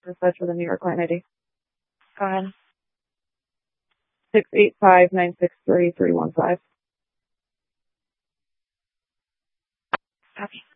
Dispatch for the New York line ID. Go ahead. 685-963-315. Copy.